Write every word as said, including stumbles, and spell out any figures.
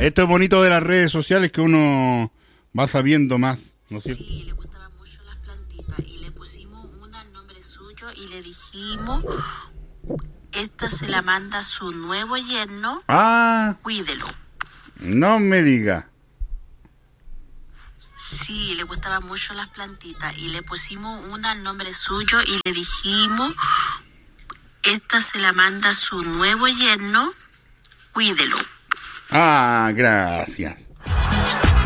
Esto es bonito de las redes sociales, que uno va sabiendo más, ¿no es cierto? Sí, le gustaban mucho las plantitas y le pusimos una al nombre suyo y le dijimos, esta se la manda su nuevo yerno, Ah, cuídelo. no me diga. Sí, le gustaban mucho las plantitas y le pusimos una al nombre suyo y le dijimos, esta se la manda su nuevo yerno, cuídelo. Ah, gracias.